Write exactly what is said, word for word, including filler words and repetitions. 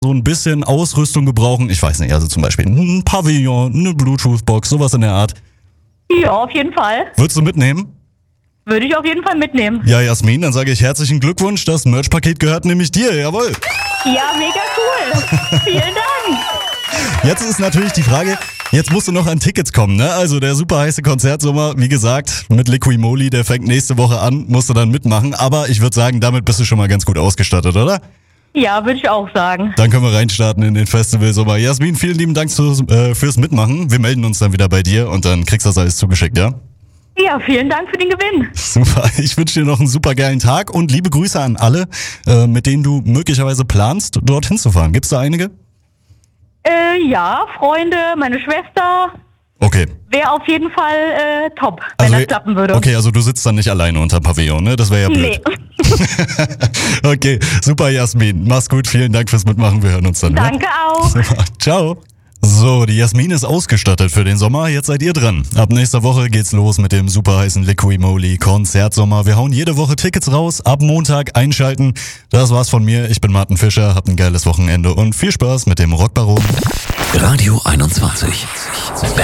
so ein bisschen Ausrüstung gebrauchen. Ich weiß nicht, also zum Beispiel ein Pavillon, eine Bluetooth-Box, sowas in der Art. Ja, auf jeden Fall. Würdest du mitnehmen? Würde ich auf jeden Fall mitnehmen. Ja, Jasmin, dann sage ich herzlichen Glückwunsch. Das Merch-Paket gehört nämlich dir, jawohl. Ja, mega cool. Vielen Dank. Jetzt ist natürlich die Frage, jetzt musst du noch an Tickets kommen, ne? Also der super heiße Konzertsommer, wie gesagt, mit Liquimoli, der fängt nächste Woche an, musst du dann mitmachen. Aber ich würde sagen, damit bist du schon mal ganz gut ausgestattet, oder? Ja, würde ich auch sagen. Dann können wir reinstarten in den Festivalsommer. Jasmin, vielen lieben Dank zu, äh, fürs Mitmachen. Wir melden uns dann wieder bei dir und dann kriegst du das alles zugeschickt, ja? Ja, vielen Dank für den Gewinn. Super, ich wünsche dir noch einen super geilen Tag und liebe Grüße an alle, äh, mit denen du möglicherweise planst, dorthin zu fahren. Gibt's da einige? Äh, ja, Freunde, meine Schwester. Okay. Wäre auf jeden Fall äh, top, wenn Also, das klappen würde. Okay, also du sitzt dann nicht alleine unterm Pavillon, ne? Das wäre ja blöd. Nee. Okay, super Jasmin. Mach's gut, vielen Dank fürs Mitmachen. Wir hören uns dann. Danke ne? auch. Super. Ciao. So, die Jasmin ist ausgestattet für den Sommer. Jetzt seid ihr dran. Ab nächster Woche geht's los mit dem super heißen Liquimoli Konzertsommer. Wir hauen jede Woche Tickets raus. Ab Montag einschalten. Das war's von mir. Ich bin Martin Fischer. Habt ein geiles Wochenende und viel Spaß mit dem Rockbaron. Radio einundzwanzig.